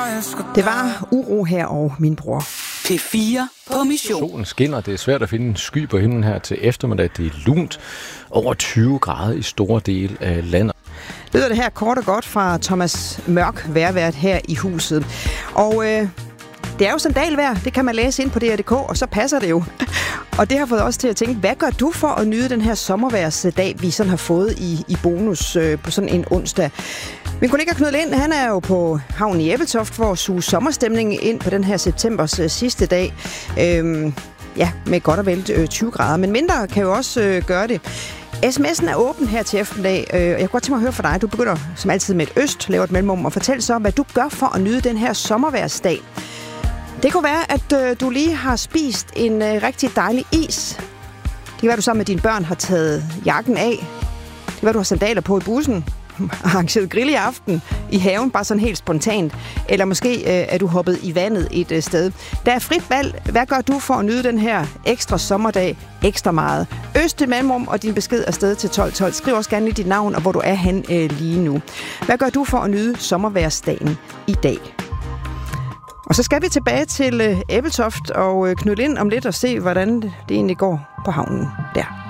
Det var uro her og min bror. P4 på mission. Solen skinner. Det er svært at finde en sky på himlen her til eftermiddag. Det er lunt. Over 20 grader i store dele af landet. Lyder det her kort og godt fra Thomas Mørk, vejrvært her i huset. Og det er jo sandalvejr, det kan man læse ind på DR.dk, og så passer det jo. Og det har fået os til at tænke, hvad gør du for at nyde den her sommerværsdag, vi sådan har fået i bonus på sådan en onsdag? Min kollega Knud Lind, han er jo på havnen i Ebeltoft for at suge sommerstemningen ind på den her septembers sidste dag. Med godt og vel 20 grader, men mindre kan jo også gøre det. SMS'en er åben her til eftermiddag, og jeg kunne godt tænke mig at høre fra dig. Du begynder som altid med et øst, laver et mellemrum og fortæl så, hvad du gør for at nyde den her sommerværsdag. Det kunne være, at du lige har spist en rigtig dejlig is. Det kan være, du sammen med dine børn har taget jakken af. Det kan være, du har sandaler på i bussen. Arrangeret grill i aften i haven, bare sådan helt spontant. Eller måske er du hoppet i vandet et sted. Der er frit valg. Hvad gør du for at nyde den her ekstra sommerdag ekstra meget? Øst til mellemrum og din besked afsted til 1212. Skriv også gerne lige dit navn og hvor du er hen lige nu. Hvad gør du for at nyde sommerværsdagen i dag? Og så skal vi tilbage til Ebeltoft og Knud Lind om lidt og se, hvordan det egentlig går på havnen der.